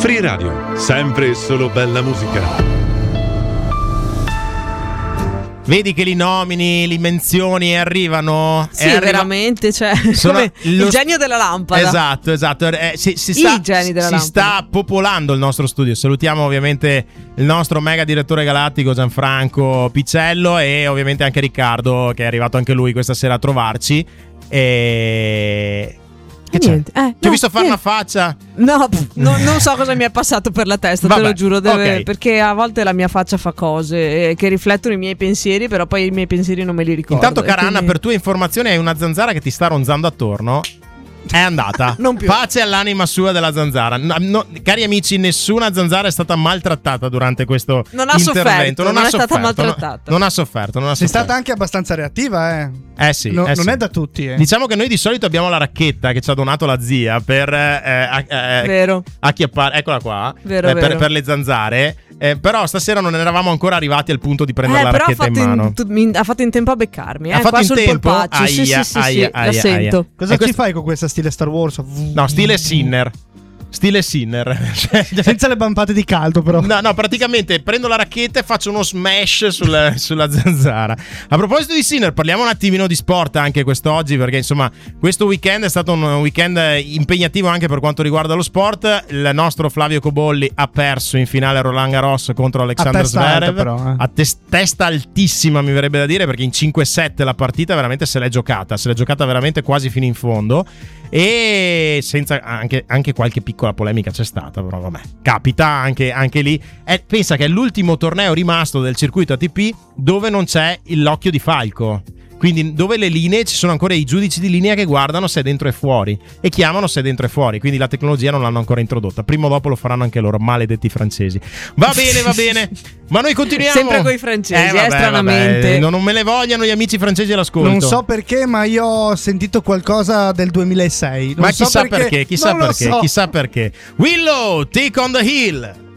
Free Radio, sempre e solo bella musica. Vedi che li nomini, li menzioni e arrivano? Sì, veramente, cioè, come il genio della lampada. Esatto. Si sta popolando il nostro studio. Salutiamo ovviamente il nostro mega direttore galattico Gianfranco Piccello e ovviamente anche Riccardo, che è arrivato anche lui questa sera a trovarci. Niente. Ti ho visto fare una faccia. No, non so cosa mi è passato per la testa. Vabbè, te lo giuro, okay. Perché a volte la mia faccia fa cose che riflettono i miei pensieri, però poi i miei pensieri non me li ricordo. Intanto, cara Anna, per tua informazione, hai una zanzara che ti sta ronzando attorno. È andata. Non più. Pace all'anima sua della zanzara. Cari amici, nessuna zanzara è stata maltrattata durante questo intervento. Non è stata maltrattata. Non ha sofferto. Sei stata anche abbastanza reattiva, sì. Non è da tutti. Diciamo che noi di solito abbiamo la racchetta che ci ha donato la zia per acchiappare. Eccola qua. Vero. Per le zanzare. Però stasera non eravamo ancora arrivati al punto di prendere la racchetta in mano. Ha fatto in tempo a beccarmi. Ha fatto qua in sul tempo? polpaccio. Sì, la sento. Cosa ci fai con questa stile Star Wars? No, stile Sinner. Senza le bampate di caldo, però. No, praticamente prendo la racchetta e faccio uno smash sulla zanzara. A proposito di Sinner, parliamo un attimino di sport anche quest'oggi, perché insomma questo weekend è stato un weekend impegnativo anche per quanto riguarda lo sport. Il nostro Flavio Cobolli ha perso in finale Roland Garros contro Alexander Zverev a testa altissima, mi verrebbe da dire, perché in 5-7 la partita veramente se l'è giocata veramente quasi fino in fondo, e senza anche qualche piccola polemica c'è stata, però vabbè, capita anche lì. Pensa che è l'ultimo torneo rimasto del circuito ATP dove non c'è l'occhio di falco, quindi dove le linee ci sono ancora i giudici di linea che guardano se è dentro e fuori e chiamano se è dentro e fuori, quindi la tecnologia non l'hanno ancora introdotta. Prima o dopo lo faranno anche loro, maledetti francesi. Va bene, ma noi continuiamo sempre con i francesi, stranamente. Non me le vogliano gli amici francesi all'ascolto. Non so perché, ma io ho sentito qualcosa del 2006. Chissà perché. Willow, Take on the Hill.